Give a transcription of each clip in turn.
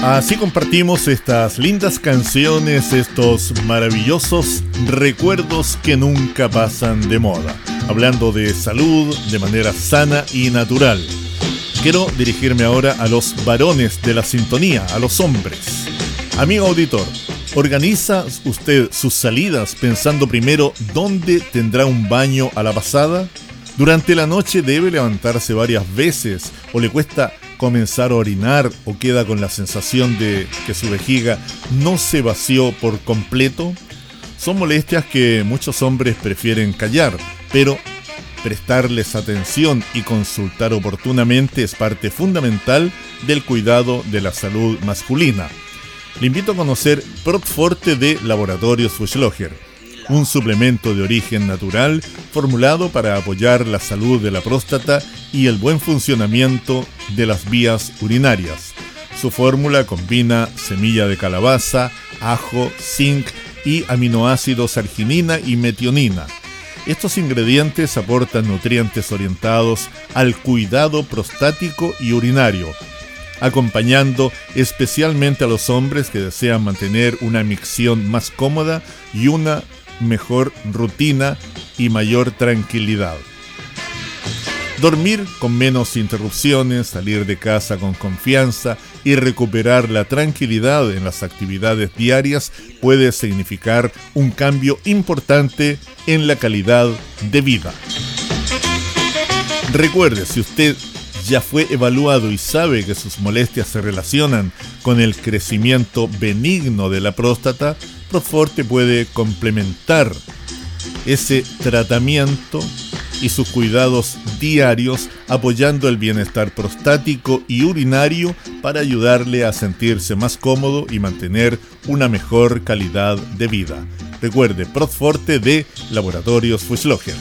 Así compartimos estas lindas canciones, estos maravillosos recuerdos que nunca pasan de moda, hablando de salud de manera sana y natural. Quiero dirigirme ahora a los varones de la sintonía, a los hombres. Amigo auditor, ¿organiza usted sus salidas pensando primero dónde tendrá un baño a la pasada? ¿Durante la noche debe levantarse varias veces o le cuesta comenzar a orinar o queda con la sensación de que su vejiga no se vació por completo? Son molestias que muchos hombres prefieren callar, pero prestarles atención y consultar oportunamente es parte fundamental del cuidado de la salud masculina. Le invito a conocer Protforte de Laboratorios Fuchsloger, un suplemento de origen natural formulado para apoyar la salud de la próstata y el buen funcionamiento de las vías urinarias. Su fórmula combina semilla de calabaza, ajo, zinc y aminoácidos arginina y metionina. Estos ingredientes aportan nutrientes orientados al cuidado prostático y urinario, acompañando especialmente a los hombres que desean mantener una micción más cómoda y una mejor rutina y mayor tranquilidad. Dormir con menos interrupciones, salir de casa con confianza y recuperar la tranquilidad en las actividades diarias puede significar un cambio importante en la calidad de vida. Recuerde, si usted ya fue evaluado y sabe que sus molestias se relacionan con el crecimiento benigno de la próstata, Protforte puede complementar ese tratamiento y sus cuidados diarios apoyando el bienestar prostático y urinario para ayudarle a sentirse más cómodo y mantener una mejor calidad de vida. Recuerde, Protforte de Laboratorios Fuchsloger.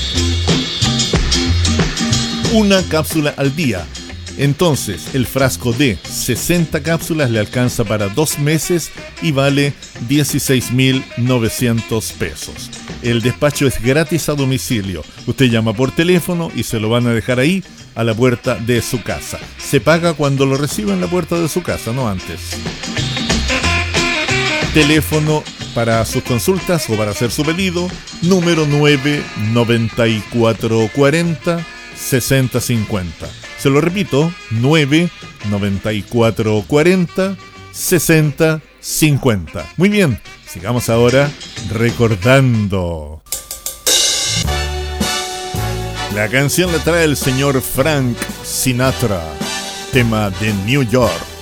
Una cápsula al día. Entonces, el frasco de 60 cápsulas le alcanza para 2 meses y vale 16.900 pesos. El despacho es gratis a domicilio. Usted llama por teléfono y se lo van a dejar ahí, a la puerta de su casa. Se paga cuando lo reciba en la puerta de su casa, no antes. Teléfono para sus consultas o para hacer su pedido, número 99440 6050. Se lo repito, 99440 6050. Muy bien, sigamos ahora recordando. La canción la trae el señor Frank Sinatra, tema de New York.